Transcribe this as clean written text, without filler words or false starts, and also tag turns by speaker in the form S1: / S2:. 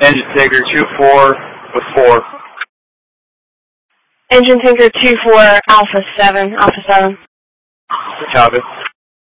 S1: Engine Tinker 2-4 with 4.
S2: Engine Tinker 2-4, Alpha 7.
S1: Copy.